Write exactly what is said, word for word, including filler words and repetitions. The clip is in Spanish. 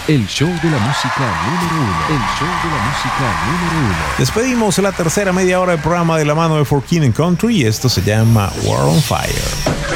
El show de la música número uno. El show de la música número uno. Despedimos la tercera media hora del programa de la mano de For King and Country y esto se llama War on Fire.